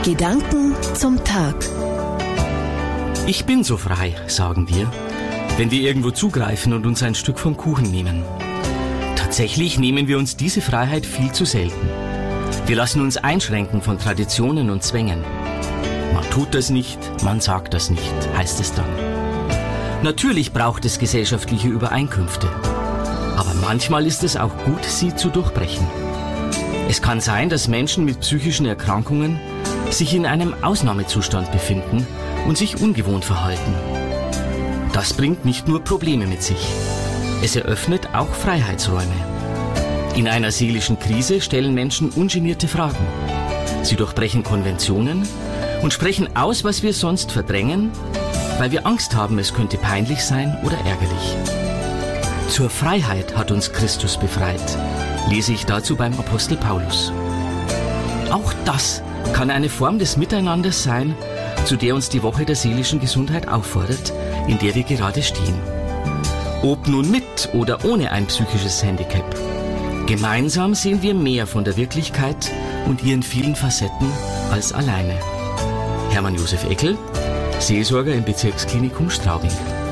Gedanken zum Tag. Ich bin so frei, sagen wir, wenn wir irgendwo zugreifen und uns ein Stück vom Kuchen nehmen. Tatsächlich nehmen wir uns diese Freiheit viel zu selten. Wir lassen uns einschränken von Traditionen und Zwängen. Man tut das nicht, man sagt das nicht, heißt es dann. Natürlich braucht es gesellschaftliche Übereinkünfte. Aber manchmal ist es auch gut, sie zu durchbrechen. Es kann sein, dass Menschen mit psychischen Erkrankungen sich in einem Ausnahmezustand befinden und sich ungewohnt verhalten. Das bringt nicht nur Probleme mit sich. Es eröffnet auch Freiheitsräume. In einer seelischen Krise stellen Menschen ungenierte Fragen. Sie durchbrechen Konventionen und sprechen aus, was wir sonst verdrängen, weil wir Angst haben, es könnte peinlich sein oder ärgerlich. Zur Freiheit hat uns Christus befreit, lese ich dazu beim Apostel Paulus. Auch das kann eine Form des Miteinanders sein, zu der uns die Woche der seelischen Gesundheit auffordert, in der wir gerade stehen. Ob nun mit oder ohne ein psychisches Handicap. Gemeinsam sehen wir mehr von der Wirklichkeit und ihren vielen Facetten als alleine. Hermann Josef Eckel, Seelsorger im Bezirksklinikum Straubing.